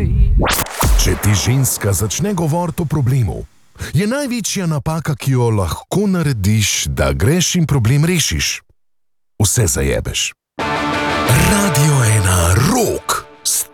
Če ti ženska začne govoriti o problemu, je največja napaka, ki jo lahko narediš, da greš in problem rešiš. Vse zajebeš. Radio 1 Rock.